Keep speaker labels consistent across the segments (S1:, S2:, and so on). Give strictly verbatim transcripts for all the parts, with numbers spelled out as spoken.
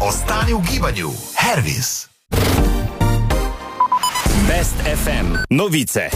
S1: Ostani v gibanju. Hervis.
S2: Best ef em novice.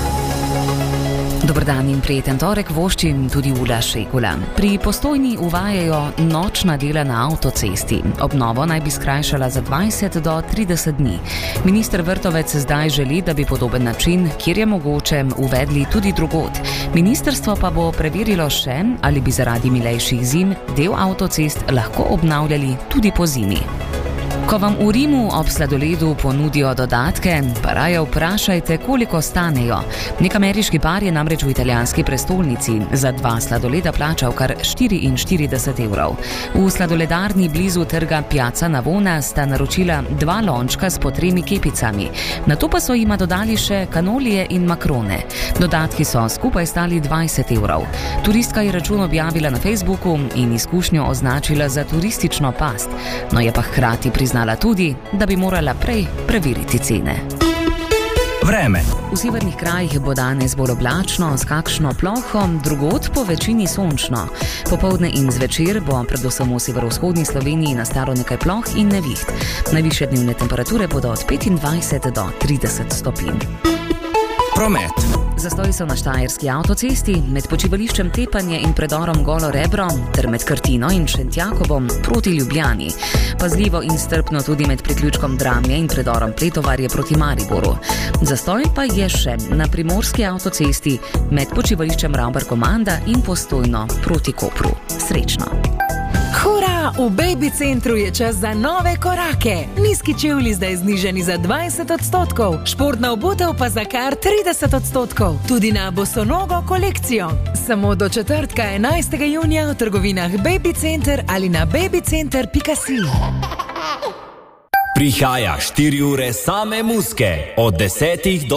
S3: Dober dan in prijeten torek voščim tudi Ula Šekula. Pri Postojni uvajajo nočna dela na avtocesti. Obnovo naj bi skrajšala za dvajset do trideset dni. Minister Vrtovec zdaj želi, da bi podoben način, kjer je mogoče, uvedli tudi drugod. Ministrstvo pa bo preverilo še, ali bi zaradi milejših zim del avtocest lahko obnavljali tudi po zimi. Ko vam v Rimu ob sladoledu ponudijo dodatke, pa raje vprašajte, koliko stanejo. Nek ameriški par je namreč v italijanski prestolnici za dva sladoleda plačal kar štiriinštirideset evrov. V sladoledarni blizu trga Piazza Navona sta naročila dva lončka s po tremi kepicami. Nato pa so jima dodali še kanolije in makrone. Dodatki so skupaj stali dvajset evrov. Turistka je račun objavila na Facebooku in izkušnjo označila za turistično past. No je pa hkrati priznala tudi, da bi morala prej preveriti cene.
S2: Vreme.
S3: V severnih krajih bo danes bolj oblačno, s kakšno ploho, drugod po večini sončno. Popoldne in zvečer bo predvsem v severovzhodni Sloveniji nastalo nekaj ploh in neviht. Najvišje dnevne temperature bodo od petindvajset do trideset stopinj.
S2: Promet.
S3: Zastoji so na štajerski avtocesti, med počivališčem Tepanje in predorom Golo Rebro ter med Krtino in Šentjakobom proti Ljubljani. Pazljivo in strpno tudi med priključkom Dramlje in predorom Pletovarje proti Mariboru. Zastoj pa je še na primorski avtocesti med počivališčem Ravbar-Komanda in Postojno proti Kopru. Srečno!
S4: Hura! V Baby Centru je čas za nove korake. Nizki čevlji zdaj znižani za dvajset odstotkov, športna obutev pa za kar trideset odstotkov. Tudi na bosonogo kolekcijo. Samo do četrtka enajstega junija v trgovinah Baby Center ali na babycenter pika si.
S2: Prihaja štiri ure same muzike od desetih do